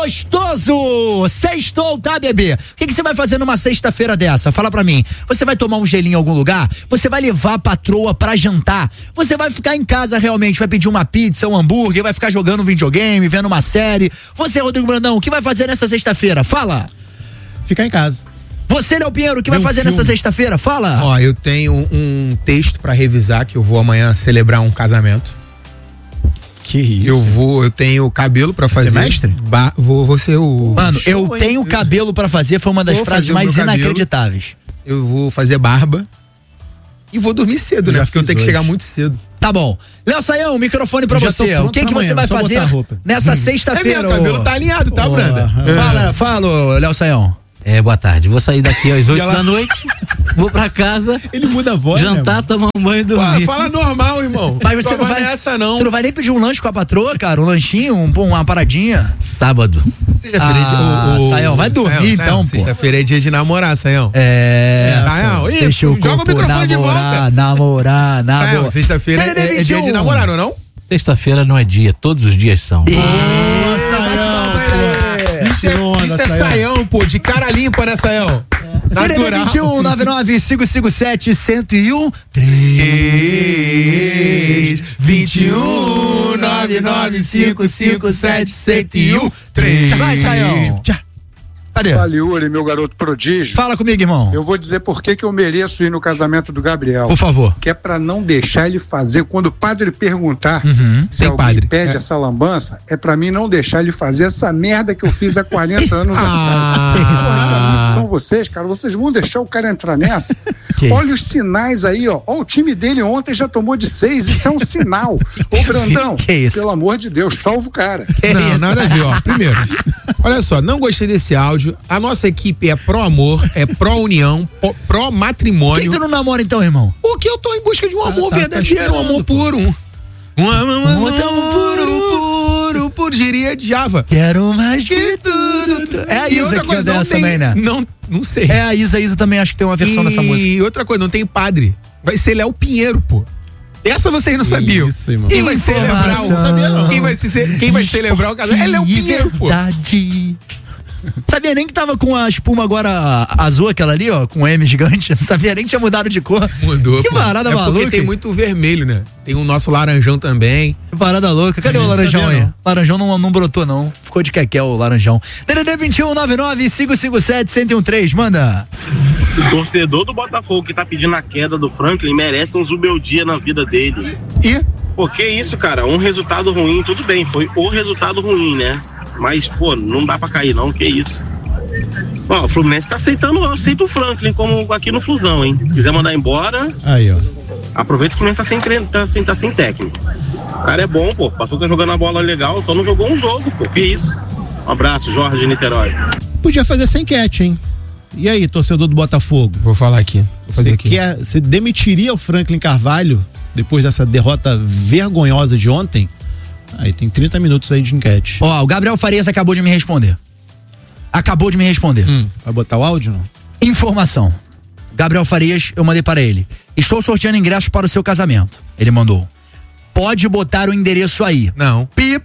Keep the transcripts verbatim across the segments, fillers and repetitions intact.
gostoso! Sextou, tá, bebê? O que, que você vai fazer numa sexta-feira dessa? Fala pra mim. Você vai tomar um gelinho em algum lugar? Você vai levar a patroa pra jantar? Você vai ficar em casa realmente? Vai pedir uma pizza, um hambúrguer? Vai ficar jogando um videogame, vendo uma série? Você, Rodrigo Brandão, o que vai fazer nessa sexta-feira? Fala! Ficar em casa. Você, Léo Pinheiro, o que Meu vai fazer filme. nessa sexta-feira? Fala! Ó, eu tenho um texto pra revisar, que eu vou amanhã celebrar um casamento. Que isso. Eu vou, eu tenho cabelo pra fazer. Semestre? Ba- vou, vou ser o. Mano, show, eu hein? tenho cabelo pra fazer, foi uma das Vou frases fazer o mais meu cabelo. inacreditáveis. Eu vou fazer barba. E vou dormir cedo, Eu né? já Porque eu fiz tenho que hoje. chegar muito cedo. Tá bom. Léo Saião, microfone pra Já tô você. pronto O que, que pra você amanhã, vai só botar fazer a roupa. nessa É sexta-feira? mesmo, o cabelo ô? tá alinhado, tá, Porra. Branda? Fala, fala, Léo Saião. É, boa tarde. Vou sair daqui às oito ela- da noite, vou pra casa, Ele muda a voz, jantar, né, tomar um banho e Pô, dormir. fala normal, irmão. Mas você Só não vai nessa, não. Tu não vai nem pedir um lanche com a patroa, cara? Um lanchinho, um, uma paradinha? Sábado. Sexta-feira é dia. Ah, o- o- Saião, vai dormir, Saião, então, Saião, pô. Sexta-feira é dia de namorar, Saião. É. Saião, ih, Deixa o joga o corpo microfone de namorar, volta. namorar, Saião, namorar. sexta-feira D D D é, é dia vinte e um. de namorar, não é não? Sexta-feira não é dia, todos os dias são. Isso é, onda, isso é Saião. Saião, pô, de cara limpa, né, Saião? D D D Natural. vinte e um, nove nove cinco cinco sete, um zero um três. vinte e um, nove nove cinco cinco sete, cento um, três. Vai, Saião. Cadê? Fala, Yuri, meu garoto prodígio. Fala comigo, irmão. Eu vou dizer por que que eu mereço ir no casamento do Gabriel. Por favor. Que é pra não deixar ele fazer. Quando o padre perguntar Uhum. se Tem alguém padre. pede É. essa lambança, é pra mim não deixar ele fazer essa merda que eu fiz há quarenta anos atrás. Ah. Porra, são vocês, cara. Vocês vão deixar o cara entrar nessa? Que Olha os sinais aí, ó. Ó, o time dele ontem já tomou de seis. Isso é um sinal. Ô, Brandão, Que isso? pelo amor de Deus, salva o cara. Não, nada a ver, ó. Primeiro, olha só, não gostei desse áudio. A nossa equipe é pró-amor, é pró-união, Por que pró-matrimônio. tu não namora então, irmão? Porque eu tô em busca de um amor tá- tá verdadeiro, um amor esperando, pô. puro. Um, um amor, amor puro, puro, puro, diria Java. Quero mais que tudo. É a E Isa outra que coisa, canta não essa tem- também, né? Não, não sei. É a Isa, a Isa também acho que tem uma versão dessa música. E outra coisa, não tem padre. Vai ser Léo Pinheiro, pô. Essa vocês não sabiam. isso, irmão. Quem vai celebrar Informação. o... Sabia não. Quem vai, se- quem vai celebrar o casamento é Léo Que Pinheiro, pô. verdade. Sabia nem que tava com a espuma agora azul, aquela ali, ó, com M gigante. Sabia nem que tinha mudado de cor. Mudou, Que pô. parada é maluca. porque tem muito vermelho, né? Tem o nosso laranjão também. Que parada louca. Cadê o Não laranjão sabia, aí? não. Laranjão não, não brotou, não. Ficou de quequé o laranjão. D D D vinte e um, nove nove cinco cinco sete, um zero um três. Manda. O torcedor do Botafogo que tá pedindo a queda do Franklin merece um Zubeldia na vida dele. E Pô, que isso, cara? Um resultado ruim, tudo bem, foi o resultado ruim, né? Mas, pô, não dá pra cair não, que isso. Ó, o Fluminense tá aceitando, aceita o Franklin como aqui no Flusão, hein? Se quiser mandar embora, Aí, ó. aproveita que o Fluminense tá sem, tre- tá sem, tá sem técnico. O cara é bom, pô, passou tá jogando a bola legal, só não jogou um jogo, pô, que isso. Um abraço, Jorge de Niterói. Podia fazer essa enquete, hein? E aí, torcedor do Botafogo? vou falar aqui. Vou fazer Você aqui. quer, você demitiria o Franklin Carvalho depois dessa derrota vergonhosa de ontem? Aí tem trinta minutos aí de enquete. Ó, o Gabriel Farias acabou de me responder. Acabou de me responder. Hum. Vai botar o áudio, não? Informação. Gabriel Farias, eu mandei para ele. Estou sorteando ingressos para o seu casamento. Ele mandou. Pode botar o endereço aí. Não. Pi.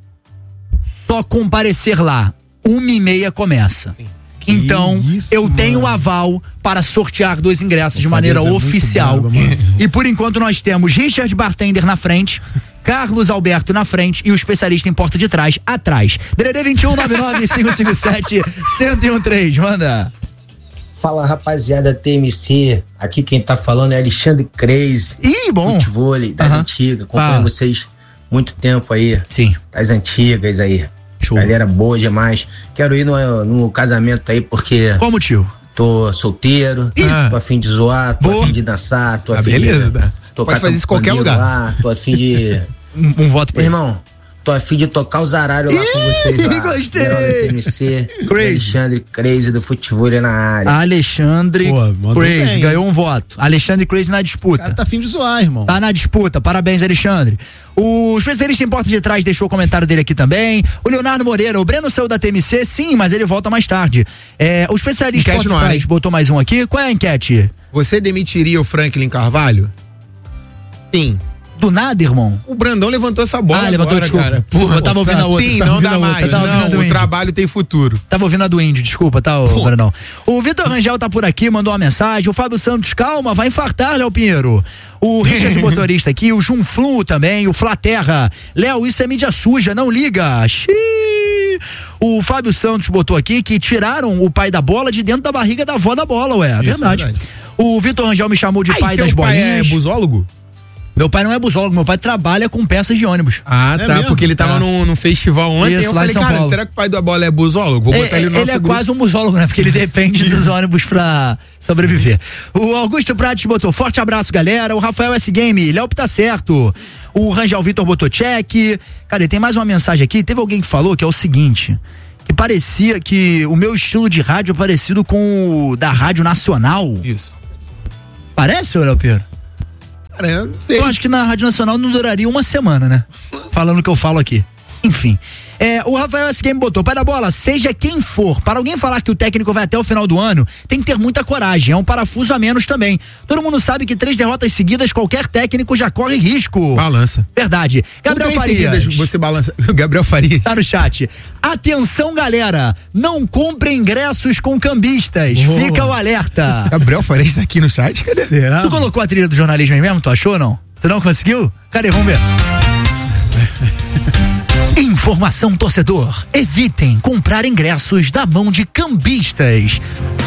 Só comparecer lá. Uma e meia começa. Então, isso, eu tenho mano. aval para sortear dois ingressos de O maneira Farias é muito oficial. brabo, mano. E por enquanto nós temos Richard Bartender na frente, Carlos Alberto na frente e o especialista em porta de trás atrás. D D D vinte e um, nove nove cinco cinco sete, um zero um três. Manda. Fala, rapaziada T M C, aqui quem tá falando é Alexandre Crazy, Ih, bom. futevôlei das Aham. antigas, acompanho Fala. vocês muito tempo aí, Sim. das antigas aí, Show. galera boa demais, quero ir no, no casamento aí porque Qual o motivo? tô solteiro, Ah. tô a fim de zoar, tô Boa. a fim de dançar, tô a Ah, fim beleza, de tá. tocar Pode fazer isso em qualquer tamborim lugar. lá, tô a fim de... Um, um voto pra ele. Irmão, tô a fim de tocar os aralhos lá com vocês lá. gostei. Geral da T M C, Crazy. Alexandre Crazy do futevôlei na área. Alexandre Pô, mandou Crazy bem, ganhou um voto. Alexandre Crazy na O disputa. cara tá afim de zoar, irmão. Tá na disputa, parabéns, Alexandre. O especialista em porta de trás deixou o comentário dele aqui também. O Leonardo Moreira, o Breno saiu da T M C, sim, mas ele volta mais tarde. É, o especialista em Enquete porta no de ar, trás hein? botou mais um aqui. Qual é a enquete? Você demitiria o Franklin Carvalho? Sim. Do nada, irmão. O Brandão levantou essa bola. Ah, levantou, agora, desculpa. cara. Porra, eu tava ouvindo a outra. Sim, tava não ouvindo dá a outra, mais. tava ouvindo a do Não, o índio. trabalho tem futuro. Tava ouvindo a do índio, desculpa, tá, ô, Brandão? O Vitor Rangel tá por aqui, mandou uma mensagem. O Fábio Santos, calma, vai infartar, Léo Pinheiro. O Richard Motorista aqui, o Junflu também, o Flaterra. Léo, isso é mídia suja, não liga. Xiii. O Fábio Santos botou aqui que tiraram o pai da bola de dentro da barriga da avó da bola, ué, Isso, verdade. verdade. O Vitor Rangel me chamou de Ai, pai teu das pai bolinhas. é busólogo? Meu pai não é busólogo, meu pai trabalha com peças de ônibus. Ah, É tá, mesmo? porque ele tava É. num, num festival ontem Isso, e eu lá em falei, São cara, Paulo. será que o pai da bola é busólogo? Vou botar É, ele no nosso ele é grupo. quase um busólogo, né? Porque ele depende dos ônibus pra sobreviver. O Augusto Prates botou forte abraço, galera. O Rafael S Game, Léo tá certo. O Rangel Vitor botou check. Cara, e tem mais uma mensagem aqui. Teve alguém que falou que é o seguinte, que parecia que o meu estilo de rádio é parecido com o da Rádio Nacional. Isso. Parece, Léo Pinheiro? Cara, eu não sei. Eu acho que na Rádio Nacional não duraria uma semana, né? Falando o que eu falo aqui. Enfim. É, o Rafael S. Game botou, pai da bola, seja quem for, para alguém falar que o técnico vai até o final do ano, tem que ter muita coragem, é um parafuso a menos também. Todo mundo sabe que três derrotas seguidas, qualquer técnico já corre risco. Balança. Verdade. Gabriel Com três Farias. seguidas, você balança. Gabriel Farias. Tá no chat. Atenção, galera, não compre ingressos com cambistas, Boa. fica o alerta. Gabriel Farias tá aqui no chat, cadê? Será? Tu colocou a trilha do jornalismo aí mesmo? Tu achou ou não? Tu não conseguiu? Cadê? Vamos ver. Informação, torcedor. Evitem comprar ingressos da mão de cambistas.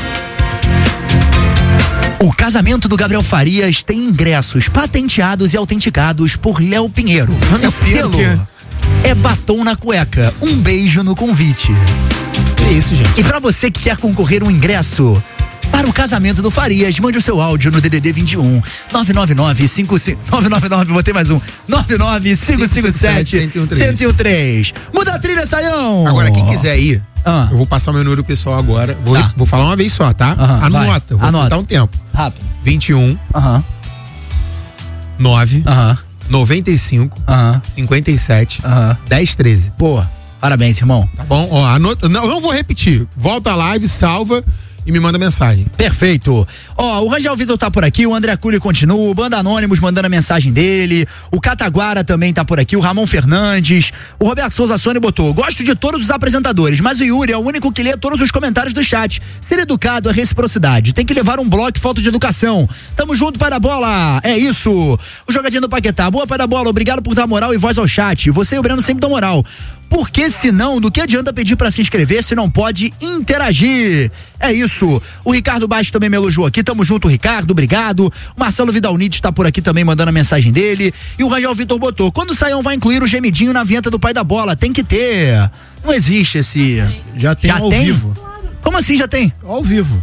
O casamento do Gabriel Farias tem ingressos patenteados e autenticados por Léo Pinheiro. O selo é batom na cueca. Um beijo no convite. É isso, gente. E pra você que quer concorrer um ingresso para o casamento do Farias, mande o seu áudio no D D D vinte e um nove nove nove cinco cinco nove nove nove, vou ter mais um nove nove cinco cinco sete um zero um três. Muda a trilha, Saião. Agora, quem quiser ir, Ah. eu vou passar o meu número pessoal agora. Vou, Tá. vou falar uma vez só, tá? Aham, Anota, vai. eu vou Anota. contar um tempo. Rápido. vinte e um, Aham, nove, aham, noventa e cinco, aham, cinquenta e sete, aham. dez, treze. Boa. Parabéns, irmão. Tá bom? Ó, anota, não, não vou repetir. Volta a live, salva e me manda mensagem. Perfeito. Ó, o Rangel Vitor tá por aqui, o André Cury continua, o Banda Anônimos mandando a mensagem dele, o Cataguara também tá por aqui, o Ramon Fernandes, o Roberto Souza Sônia botou, gosto de todos os apresentadores, mas o Yuri é o único que lê todos os comentários do chat. Ser educado é reciprocidade, tem que levar um bloco e falta de educação. Tamo junto, pai da bola, é isso. O Jogadinho do Paquetá, boa, pai da bola, obrigado por dar moral e voz ao chat, você e o Breno sempre dão moral. Porque senão, do que adianta pedir pra se inscrever se não pode interagir? É isso. O Ricardo Baixo também me elogiou aqui. Tamo junto, Ricardo. Obrigado. O Marcelo Vidalnite está por aqui também mandando a mensagem dele. E o Rangel Vitor botou. Quando o Saião vai incluir o gemidinho na vinheta do pai da bola? Tem que ter. Não existe esse. Já tem Já ao tem? vivo. Como assim já tem? Ao vivo.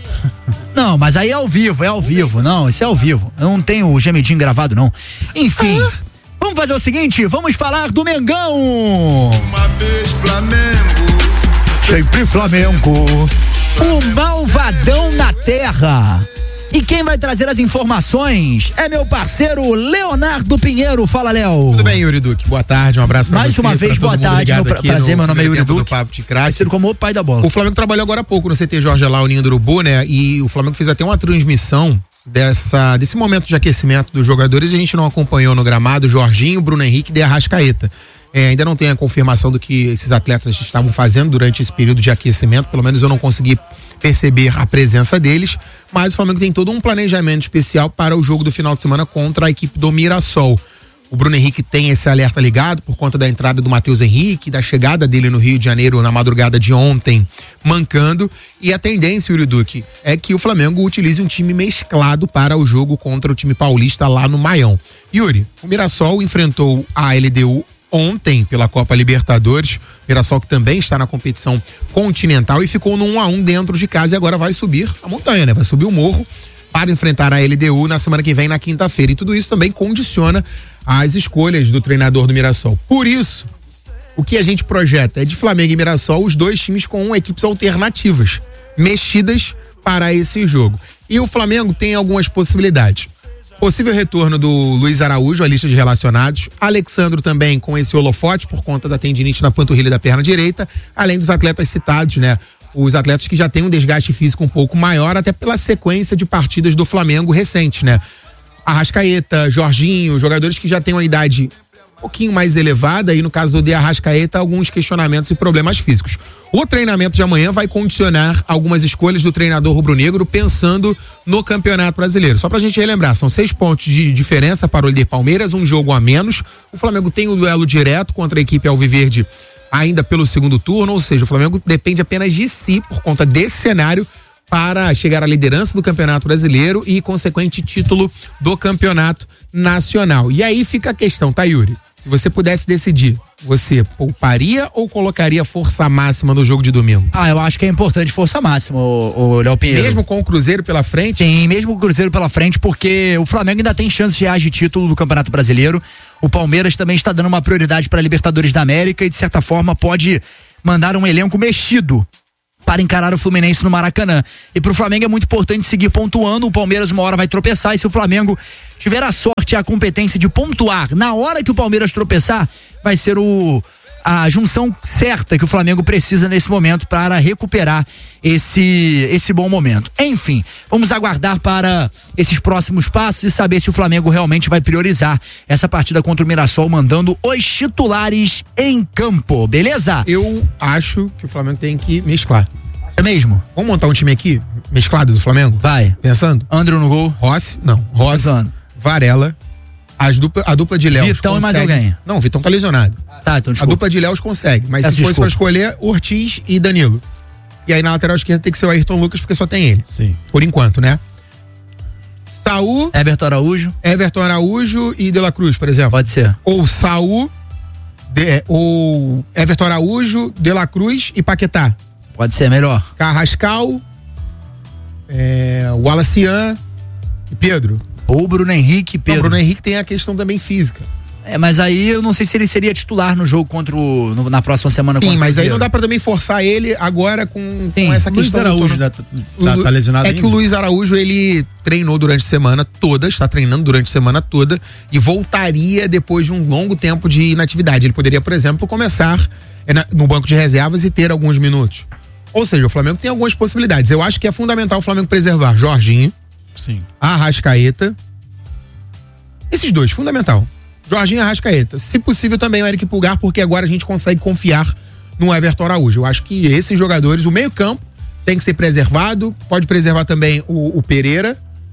Não, mas aí é ao vivo, é ao vivo. Não, isso é ao vivo. Eu não tenho o gemidinho gravado, não. Enfim. Vamos fazer o seguinte, vamos falar do Mengão. Uma vez Flamengo. Sempre Flamengo. O malvadão na terra. E quem vai trazer as informações é meu parceiro Leonardo Pinheiro. Fala, Léo. Tudo bem, Yuri Duque? Boa tarde, um abraço pra Mais você. uma vez, pra todo boa mundo tarde, ligado meu pra- aqui prazer, no meu nome é primeiro Yuri tempo do Duque. Papo de Craque. Conhecido como o pai da bola. O Flamengo trabalhou agora há pouco no C T Jorge lá, o Ninho do Urubu, né? E o Flamengo fez até uma transmissão dessa, desse momento de aquecimento dos jogadores. A gente não acompanhou no gramado Jorginho, Bruno Henrique e De Arrascaeta. É, ainda não tem a confirmação do que esses atletas estavam fazendo durante esse período de aquecimento, pelo menos eu não consegui perceber a presença deles, mas o Flamengo tem todo um planejamento especial para o jogo do final de semana contra a equipe do Mirassol. O Bruno Henrique tem esse alerta ligado por conta da entrada do Matheus Henrique, da chegada dele no Rio de Janeiro na madrugada de ontem, mancando, e a tendência, Yuri Duque, é que o Flamengo utilize um time mesclado para o jogo contra o time paulista lá no Maião. Yuri, o Mirassol enfrentou a L D U ontem pela Copa Libertadores, Mirassol que também está na competição continental e ficou no um a um dentro de casa e agora vai subir a montanha, né? Vai subir o morro para enfrentar a L D U na semana que vem, na quinta-feira. E tudo isso também condiciona as escolhas do treinador do Mirassol. Por isso, o que a gente projeta é de Flamengo e Mirassol, os dois times com equipes alternativas, mexidas para esse jogo. E o Flamengo tem algumas possibilidades. Possível retorno do Luiz Araújo à lista de relacionados, Alexandro também com esse holofote por conta da tendinite na panturrilha da perna direita, além dos atletas citados, né? Os atletas que já têm um desgaste físico um pouco maior, até pela sequência de partidas do Flamengo recente, né? Arrascaeta, Jorginho, jogadores que já têm uma idade um pouquinho mais elevada, e no caso do De Arrascaeta, alguns questionamentos e problemas físicos. O treinamento de amanhã vai condicionar algumas escolhas do treinador rubro-negro pensando no Campeonato Brasileiro. Só pra gente relembrar, são seis pontos de diferença para o líder Palmeiras, um jogo a menos. O Flamengo tem o duelo direto contra a equipe Alviverde ainda pelo segundo turno, ou seja, o Flamengo depende apenas de si por conta desse cenário para chegar à liderança do Campeonato Brasileiro e consequente título do Campeonato Nacional. E aí fica a questão, tá, Yuri? Se você pudesse decidir, você pouparia ou colocaria força máxima no jogo de domingo? Ah, eu acho que é importante força máxima, o, o Léo Pinheiro. Mesmo com o Cruzeiro pela frente? Sim, mesmo com o Cruzeiro pela frente, porque o Flamengo ainda tem chances reais de título do Campeonato Brasileiro. O Palmeiras também está dando uma prioridade para a Libertadores da América e, de certa forma, pode mandar um elenco mexido para encarar o Fluminense no Maracanã. E pro Flamengo é muito importante seguir pontuando. O Palmeiras uma hora vai tropeçar, e se o Flamengo tiver a sorte e a competência de pontuar na hora que o Palmeiras tropeçar, vai ser o a junção certa que o Flamengo precisa nesse momento para recuperar esse esse bom momento. Enfim, vamos aguardar para esses próximos passos e saber se o Flamengo realmente vai priorizar essa partida contra o Mirassol, mandando os titulares em campo, beleza? Eu acho que o Flamengo tem que mesclar. É mesmo? Vamos montar um time aqui, mesclado do Flamengo? Vai. Pensando? André no gol. Rossi, não. Rossi, Pensando. Varela, as dupla, a dupla de Léo. Vitão e mais alguém. Não, o Vitão tá lesionado. Tá, então desculpa. A dupla de Léus consegue, mas Peço se fosse desculpa. pra escolher, Ortiz e Danilo. E aí na lateral esquerda tem que ser o Ayrton Lucas, porque só tem ele. Sim. Por enquanto, né? Saul, Everton Araújo. Everton Araújo e De La Cruz, por exemplo. Pode ser. Ou Saul, de, ou Everton Araújo, De La Cruz e Paquetá. Pode ser, melhor. Carrascal, é, Wallacian e Pedro. Ou Bruno Henrique, Não, Pedro. Bruno Henrique tem a questão também física. É, mas aí eu não sei se ele seria titular no jogo contra o, no- na próxima semana. Sim, contra o mas aí Cruzeiro. não dá pra também forçar ele agora com, Sim. com essa Luiz questão. Araújo do- né, tá, tá, O- tá lesionado É ainda? que o Luiz Araújo, ele treinou durante a semana toda, está treinando durante a semana toda e voltaria depois de um longo tempo de inatividade. Ele poderia, por exemplo, começar é, na- no banco de reservas e ter alguns minutos. Ou seja, o Flamengo tem algumas possibilidades. Eu acho que é fundamental o Flamengo preservar Jorginho, Sim. Arrascaeta. Esses dois, fundamental. Jorginho e Arrascaeta. Se possível também o Eric Pulgar, porque agora a gente consegue confiar no Everton Araújo. Eu acho que esses jogadores, o meio campo tem que ser preservado, pode preservar também o, o Pereira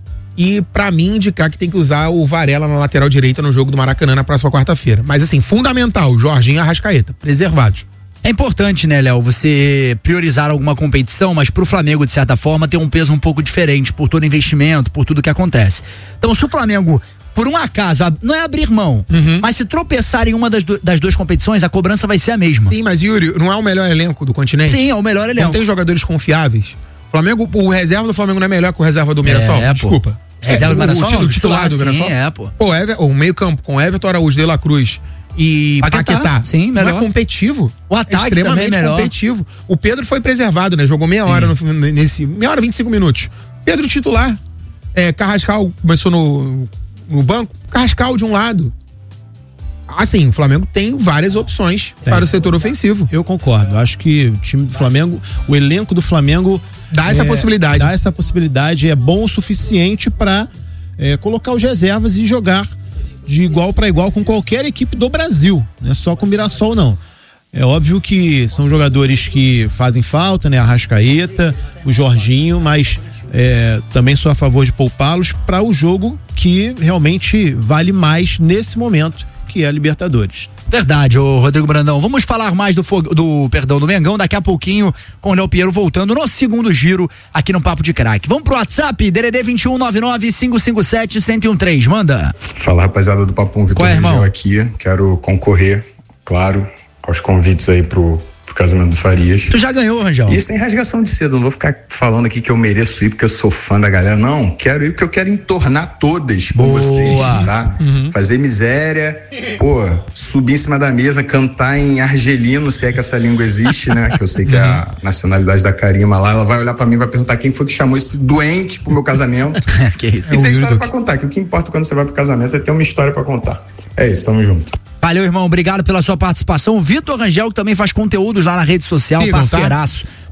e pra mim indicar que tem que usar o Varela na lateral direita no jogo do Maracanã na próxima quarta-feira. Mas assim, fundamental, Jorginho e Arrascaeta, preservados. É importante, né, Léo, você priorizar alguma competição, mas pro Flamengo, de certa forma, tem um peso um pouco diferente por todo investimento, por tudo que acontece. Então, se o Flamengo, por um acaso, ab- não é abrir mão, Uhum. mas se tropeçar em uma das, du- das duas competições, a cobrança vai ser a mesma. Sim, mas Yuri, não é o melhor elenco do continente? Sim, é o melhor Não elenco. tem jogadores confiáveis? Flamengo, o reserva do Flamengo não é melhor que o reserva do Mirassol? É, pô. Desculpa. Reserva do É, o- Mirassol, o, titular, não, o titular do sim, Mirassol? é, pô. Pô, Ever, o meio campo com Everton Araújo, De La Cruz e Paquetá, Paquetá. sim, não melhor. é competitivo. O ataque é extremamente também é melhor. competitivo. O Pedro foi preservado, né? Jogou meia hora no, nesse. Meia hora e vinte e cinco minutos. Pedro titular. É, Carrascal começou no, no banco. Carrascal de um lado. Assim, o Flamengo tem várias opções Tem. para o setor ofensivo. Eu concordo. Acho que o time do Flamengo, o elenco do Flamengo Dá essa é, possibilidade. Dá essa possibilidade, é bom o suficiente para colocar os reservas e jogar de igual para igual com qualquer equipe do Brasil, não é só com o Mirassol não. É óbvio que são jogadores que fazem falta, né? Arrascaeta, o Jorginho, mas é, também sou a favor de poupá-los para o jogo que realmente vale mais nesse momento, que é a Libertadores. Verdade, ô Rodrigo Brandão. Vamos falar mais do, fog... do perdão do Mengão daqui a pouquinho, com o Léo Pinheiro voltando no segundo giro aqui no Papo de Craque. Vamos pro WhatsApp, D D D vinte e um, nove nove, cinco cinco sete, um zero um três. Manda. Fala, rapaziada do Papum, Vitor Qual é, irmão? Rangel aqui. Quero concorrer, claro, aos convites aí pro, pro casamento do Farias. Tu já ganhou, Rangel? E sem rasgação de cedo, não vou ficar falando aqui que eu mereço ir porque eu sou fã da galera. Não, quero ir porque eu quero entornar todas com Boa. vocês, tá? Fazer miséria, pô, subir em cima da mesa, cantar em argelino, se é que essa língua existe, né? Que eu sei que é a nacionalidade da Karima lá. Ela vai olhar pra mim e vai perguntar quem foi que chamou esse doente pro meu casamento. Que isso. E tem história pra contar, que o que importa quando você vai pro casamento é ter uma história pra contar. É isso, tamo junto. Valeu, irmão. Obrigado pela sua participação. O Vitor Rangel, que também faz conteúdos lá na rede social, Sigam, parceiraço.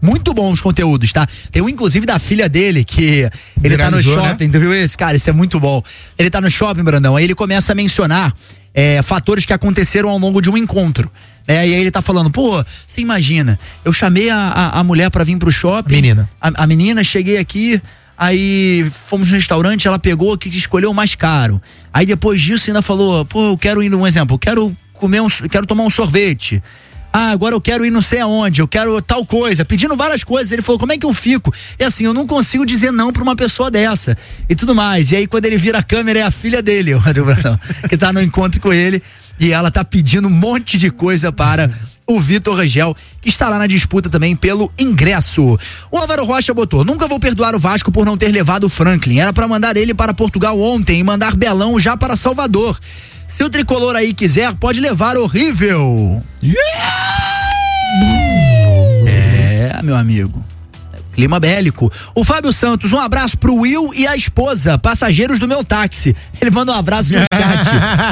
Muito bons conteúdos, tá? Tem um, inclusive, da filha dele, que ele Viralizou, tá no shopping, né? Viu esse? Cara, isso é muito bom. Ele tá no shopping, Brandão, aí ele começa a mencionar é, fatores que aconteceram ao longo de um encontro. É, e aí ele tá falando, pô, você imagina, eu chamei a, a, a mulher pra vir pro shopping. Menina. A, a menina, cheguei aqui, aí fomos no restaurante, ela pegou que escolheu o mais caro. Aí depois disso ainda falou, pô, eu quero ir, um exemplo, eu quero comer um, quero tomar um sorvete. Ah, agora eu quero ir não sei aonde, eu quero tal coisa, pedindo várias coisas. Ele falou, como é que eu fico? E assim, eu não consigo dizer não pra uma pessoa dessa e tudo mais. E aí quando ele vira a câmera é a filha dele, o Brandão, que tá no encontro com ele e ela tá pedindo um monte de coisa para o Vitor Rangel, que está lá na disputa também pelo ingresso. O Álvaro Rocha botou, nunca vou perdoar o Vasco por não ter levado o Franklin, era pra mandar ele para Portugal ontem e mandar Belão já para Salvador. Se o tricolor aí quiser, pode levar horrível. Yeah! É, meu amigo. Clima bélico. O Fábio Santos, um abraço pro Will e a esposa, passageiros do meu táxi. Ele manda um abraço no chat.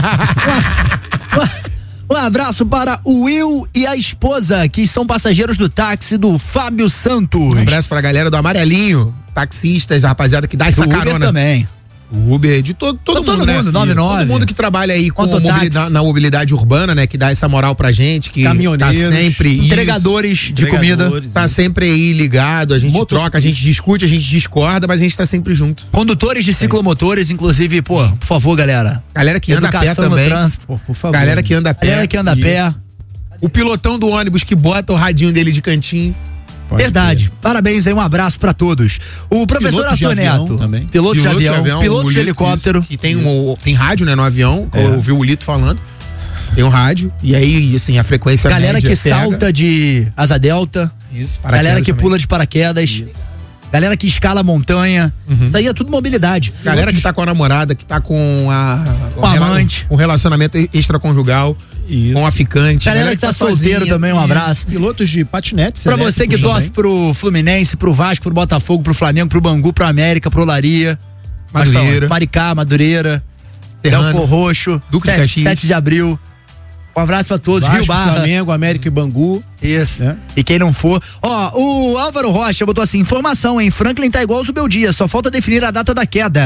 Um abraço para o Will e a esposa, que são passageiros do táxi do Fábio Santos. Um abraço pra galera do Amarelinho, taxistas, a rapaziada que dá essa Uber carona. Também. O Uber, de todo, todo, todo mundo, mundo, né? noventa e nove. Todo mundo que trabalha aí com mobilidade, na mobilidade urbana, né? Que dá essa moral pra gente, que tá sempre... Entregadores isso, de comida. Tá sempre aí ligado, a gente Motos... troca, a gente discute, a gente discorda, mas a gente tá sempre junto. Condutores de ciclomotores, inclusive, pô, por favor, galera. Galera que anda a pé também. Pô, por favor. Galera que anda a pé. Galera que anda a pé. O pilotão do ônibus que bota o radinho dele de cantinho. Pode Verdade. Ter. Parabéns aí, um abraço pra todos. O professor Arthur Neto. Também. Piloto, piloto de avião, de avião piloto de Lito, helicóptero. Isso, que tem, um, tem rádio, né, no avião. É. Eu ouvi o Lito falando. Tem um rádio. E aí, assim, a frequência Galera média que pega. salta de asa delta. Isso. Galera que também. pula de paraquedas. Isso. Galera que escala montanha. Uhum. Isso aí é tudo mobilidade. Galera que tá com a namorada, que tá com a... Com a amante. Um relacionamento extraconjugal. Isso. Com a ficante. Galera, galera que tá, tá solteiro sozinha, também, um abraço. Isso. Pilotos de patinetes. Pra você que torce pro Fluminense, pro Vasco, pro Botafogo, pro Flamengo, pro Bangu, pro América, pro Olaria. Madureira. Maricá, Madureira. Serrano, Belfor Roxo. Duque de Caxias. sete de abril. Um abraço pra todos. Vasco, Rio Barra. Flamengo, América e Bangu. Isso. É. E quem não for. Ó, o Álvaro Rocha botou assim: informação, hein? Franklin tá igual o Zubeldia, só falta definir a data da queda.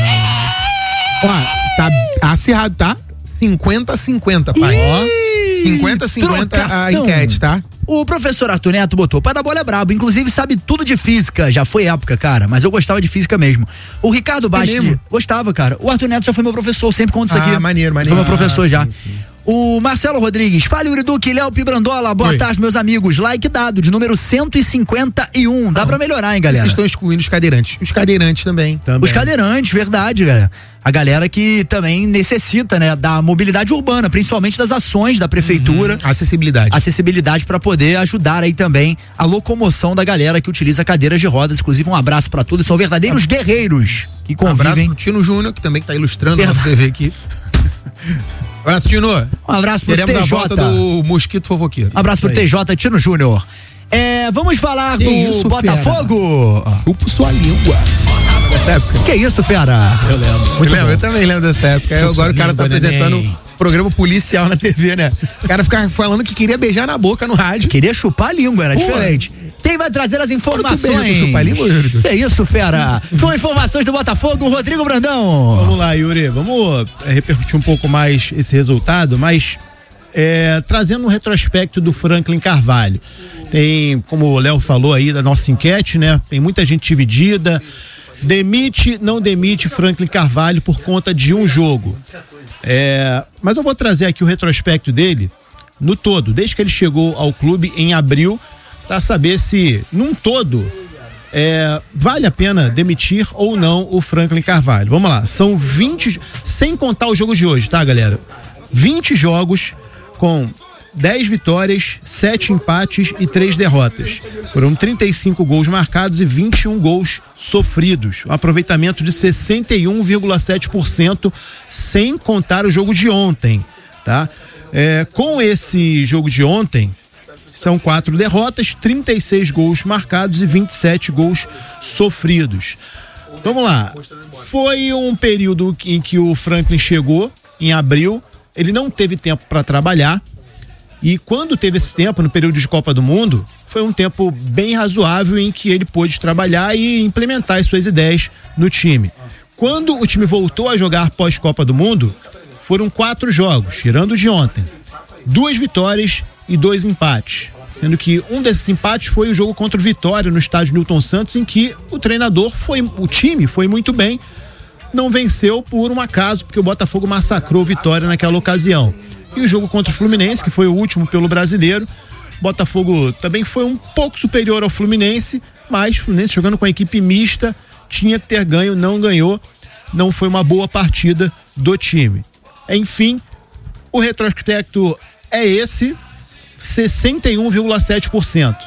Ó, tá acirrado, tá? cinquenta a cinquenta, pai. Ó. cinquenta a cinquenta a enquete, tá? O professor Arthur Neto botou, pai da bola é brabo, inclusive sabe tudo de física, já foi época, cara, mas eu gostava de física mesmo. O Ricardo Basti, é gostava, cara. O Arthur Neto já foi meu professor, sempre conto isso aqui. Ah, maneiro, maneiro. Foi meu professor ah, já. Sim, sim. O Marcelo Rodrigues, fala Yuri Duque, Léo Pibrandola, boa Oi. tarde, meus amigos. Like dado, de número cento e cinquenta e um. Dá ah, pra melhorar, hein, galera? Vocês estão excluindo os cadeirantes. Os cadeirantes também. também. Os cadeirantes, verdade, galera. A galera que também necessita, né, da mobilidade urbana, principalmente das ações da prefeitura. Uhum. Acessibilidade. Acessibilidade para poder ajudar aí também a locomoção da galera que utiliza cadeiras de rodas. Inclusive, um abraço para todos, são verdadeiros ah. guerreiros que convivem. Um abraço pro Tino Júnior, que também tá ilustrando a nossa T V aqui. Um abraço, Tino. Um abraço pro Queremos T J. a volta do Mosquito Fofoqueiro. Um abraço pro T J Tino Júnior. É, vamos falar que do isso, Botafogo. Chupa sua língua. Dessa época. Que isso, fera? Eu lembro. Muito eu, lembro, eu também lembro dessa época. Eu, agora o cara tá apresentando um programa policial na T V, né? O cara ficava falando que queria beijar na boca no rádio. Queria chupar a língua, era Pô. diferente. Quem vai trazer as informações? Chupar a língua, Yuri? Que isso, fera? Com informações do Botafogo, Rodrigo Brandão. Vamos lá, Yuri. Vamos é, repercutir um pouco mais esse resultado, mas é, trazendo um retrospecto do Franklin Carvalho. Tem, como o Léo falou aí da nossa enquete, né? Tem muita gente dividida. Demite, não demite Franklin Carvalho por conta de um jogo. É, mas eu vou trazer aqui o retrospecto dele no todo, desde que ele chegou ao clube em abril, para saber se, num todo, é, vale a pena demitir ou não o Franklin Carvalho. Vamos lá, são vinte, sem contar os jogos de hoje, tá, galera? vinte jogos com dez vitórias, sete empates e três derrotas. Foram trinta e cinco gols marcados e vinte e um gols sofridos. Um aproveitamento de sessenta e um vírgula sete por cento, sem contar o jogo de ontem, tá? É, com esse jogo de ontem, são quatro derrotas, trinta e seis gols marcados e vinte e sete gols sofridos. Vamos lá. Foi um período em que o Franklin chegou, em abril, ele não teve tempo para trabalhar. E quando teve esse tempo, no período de Copa do Mundo, foi um tempo bem razoável em que ele pôde trabalhar e implementar as suas ideias no time. Quando o time voltou a jogar pós-Copa do Mundo, foram quatro jogos, tirando o de ontem. Duas vitórias e dois empates. Sendo que um desses empates foi o jogo contra o Vitória no estádio Newton Santos, em que o treinador foi, o time foi muito bem, não venceu por um acaso, porque o Botafogo massacrou o Vitória naquela ocasião. E o jogo contra o Fluminense, que foi o último pelo Brasileiro, Botafogo também foi um pouco superior ao Fluminense, mas o Fluminense jogando com a equipe mista, tinha que ter ganho, não ganhou, não foi uma boa partida do time. Enfim, o retrospecto é esse, sessenta e um vírgula sete por cento.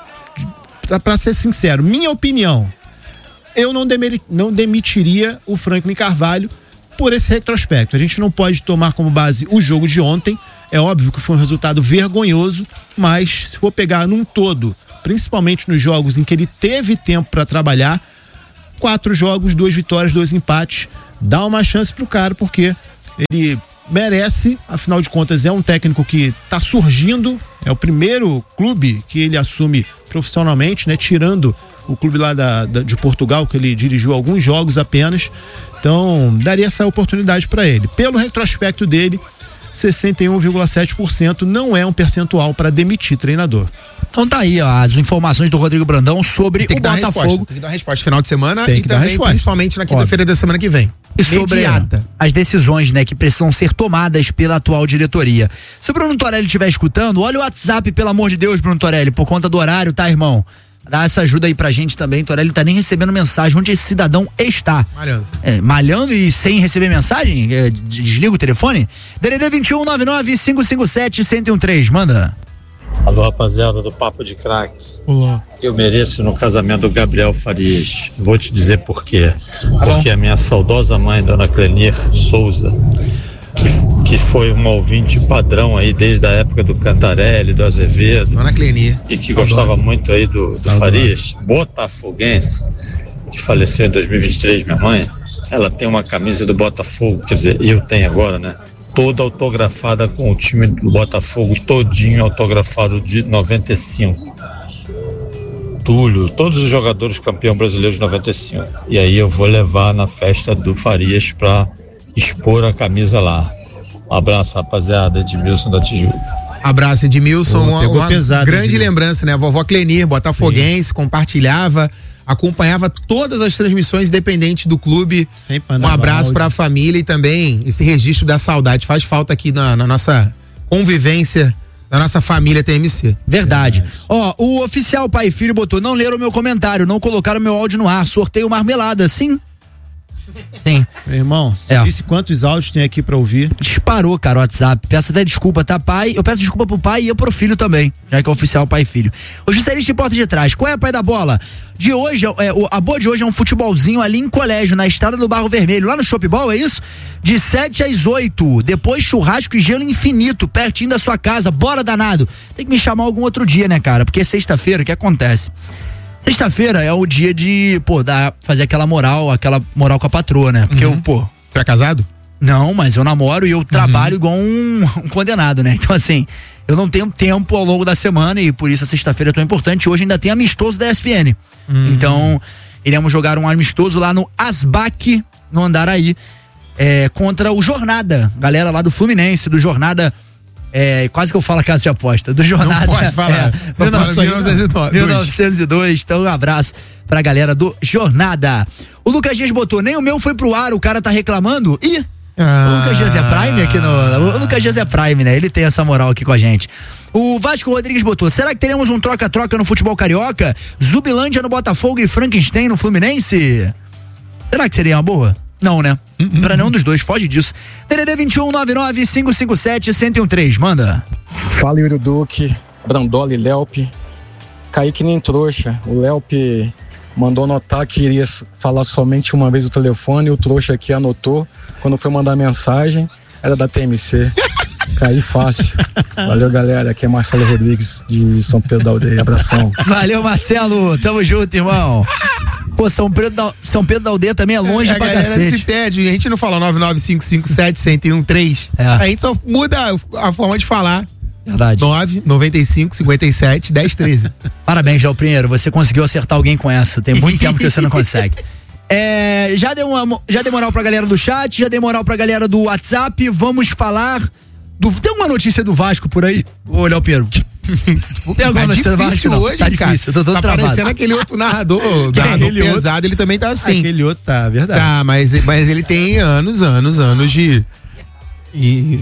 Para ser sincero, minha opinião, eu não, demer, não demitiria o Franklin Carvalho por esse retrospecto. A gente não pode tomar como base o jogo de ontem. É óbvio que foi um resultado vergonhoso, mas se for pegar num todo, principalmente nos jogos em que ele teve tempo para trabalhar, quatro jogos, duas vitórias, dois empates, dá uma chance pro cara, porque ele merece, afinal de contas é um técnico que está surgindo, é o primeiro clube que ele assume profissionalmente, né, tirando o clube lá da, da, de Portugal, que ele dirigiu alguns jogos apenas. Então daria essa oportunidade para ele. Pelo retrospecto dele, sessenta e um vírgula sete por cento não é um percentual para demitir treinador. Então tá aí, ó, as informações do Rodrigo Brandão sobre o Botafogo. Tem que dar uma resposta final de semana Tem e que dar também resposta. principalmente na quinta-feira da semana que vem. E sobre Imediata. as decisões, né, que precisam ser tomadas pela atual diretoria. Se o Bruno Torelli estiver escutando, olha o WhatsApp, pelo amor de Deus, Bruno Torelli, por conta do horário, tá, irmão? Dá essa ajuda aí pra gente também. Torelli tá nem recebendo mensagem onde esse cidadão está. Malhando. É, malhando e sem receber mensagem? É, desliga o telefone? D D D vinte e um, nove nove, cinco cinco sete, um zero um três, manda. Alô, rapaziada do Papo de Craques. Olá. Eu mereço no casamento do Gabriel Farias. Vou te dizer por quê. Porque a minha saudosa mãe, dona Clenir Souza, que, que foi uma ouvinte padrão aí desde a época do Cantarelli, do Azevedo. Dona Clenir. E que gostava muito aí do, do Farias, botafoguense, que faleceu em dois mil e vinte e três, minha mãe. Ela tem uma camisa do Botafogo, quer dizer, eu tenho agora, né? Toda autografada com o time do Botafogo, todinho autografado de noventa e cinco. Túlio, todos os jogadores campeão brasileiro de noventa e cinco. E aí eu vou levar na festa do Farias pra expor a camisa lá. Um abraço, rapaziada, Edmilson da Tijuca. Abraço, Edmilson. Pô, uma pegou uma pesado, grande Edmilson. lembrança, né? A vovó Clenir, botafoguense, Sim. compartilhava, acompanhava todas as transmissões, independente do clube. Sempre um abraço para a família e também esse registro da saudade. Faz falta aqui na, na nossa convivência, da nossa família T M C. Verdade. Ó, o oficial Pai e Filho botou: não leram o meu comentário, não colocaram meu áudio no ar, sorteio marmelada, sim? Sim. Meu irmão, você É. disse quantos áudios tem aqui pra ouvir? Disparou, cara, o WhatsApp. Peço até desculpa, tá, pai? Eu peço desculpa pro pai e eu pro filho também, já que é oficial Pai e Filho. O Juscelista em Porta de Trás, qual é, pai da bola? De hoje, é, o, a boa de hoje é um futebolzinho ali em colégio, na estrada do Barro Vermelho, lá no Shopball, é isso? De sete às oito, depois churrasco e gelo infinito, pertinho da sua casa, bora danado. Tem que me chamar algum outro dia, né, cara? Porque sexta-feira, o que acontece? Sexta-feira é o dia de, pô, dar, fazer aquela moral, aquela moral com a patroa, né? Porque Uhum. eu, pô... Tu é casado? Não, mas eu namoro e eu trabalho igual um, um condenado, né? Então, assim, eu não tenho tempo ao longo da semana e por isso a sexta-feira é tão importante. Hoje ainda tem amistoso da E S P N. Uhum. Então, iremos jogar um amistoso lá no Asbac, no Andaraí, é, contra o Jornada. Galera lá do Fluminense, do Jornada... É, quase que eu falo a casa de aposta, do Jornada. Não pode falar, é, só fala mil novecentos e dois. mil novecentos e dois, então um abraço pra galera do Jornada. O Lucas Dias botou, nem o meu foi pro ar, o cara tá reclamando. Ih, Ah. o Lucas Dias é Prime aqui no... O Lucas Dias é Prime, né? Ele tem essa moral aqui com a gente. O Vasco Rodrigues botou, será que teremos um troca-troca no futebol carioca? Zubilândia no Botafogo e Frankenstein no Fluminense? Será que seria uma boa? Não, né? Uhum. Pra nenhum dos dois, foge disso. D D D vinte e um, nove nove, cinco cinco sete, um zero um três, manda. Fala, Yuri Duque, Brandola e Lelpe. Caí que nem trouxa. O Lelpe mandou notar que iria falar somente uma vez o telefone e o trouxa aqui anotou. Quando foi mandar mensagem, era da T M C. Caí fácil. Valeu, galera. Aqui é Marcelo Rodrigues, de São Pedro da Aldeia. Abração. Valeu, Marcelo. Tamo junto, irmão. Pô, São Pedro da, São Pedro da Aldeia também é longe é, pra a galera cacete. se pede, a gente não fala nove nove cinco cinco sete, um zero um três. É. A gente só muda a forma de falar. Verdade. nove, noventa e cinco, cinquenta e sete, dez, treze. Parabéns, Léo Pinheiro. Você conseguiu acertar alguém com essa. Tem muito tempo que você não consegue. É, já deu uma, já deu moral pra galera do chat, já deu moral pra galera do WhatsApp. Vamos falar do, tem uma notícia do Vasco por aí? Ô, Léo Pinheiro. Tem alguma tá notícia do Vasco não? Hoje, tá cara, difícil, eu tô todo tá travado. parecendo aquele outro narrador, narrador aquele pesado, outro, ele também tá assim. Aquele outro tá, verdade. Tá, mas, mas ele tem anos, anos, anos de... E...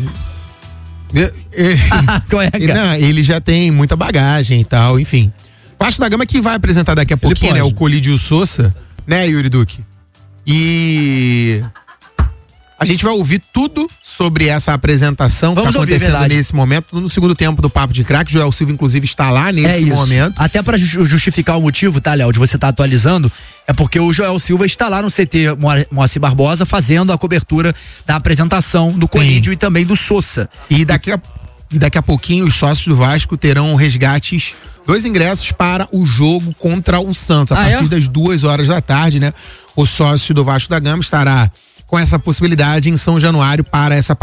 Qual é, cara? Não, ele já tem muita bagagem e tal, enfim. Vasco da Gama que vai apresentar daqui a Ele pouquinho, pode. né? O Colídio Sousa, né, Yuri Duque? E a gente vai ouvir tudo sobre essa apresentação que Vamos tá ouvir, acontecendo verdade. nesse momento, no segundo tempo do Papo de Craque. Joel Silva, inclusive, está lá É nesse isso. momento. Até pra ju- justificar o motivo, tá, Léo, de você estar atualizando, é porque o Joel Silva está lá no C T Moa- Moacir Barbosa fazendo a cobertura da apresentação do Colídio e também do Sousa. E daqui a, e daqui a pouquinho os sócios do Vasco terão resgates, dois ingressos para o jogo contra o Santos, a Ah, partir é? das duas horas da tarde, né? O sócio do Vasco da Gama estará com essa possibilidade em São Januário para essa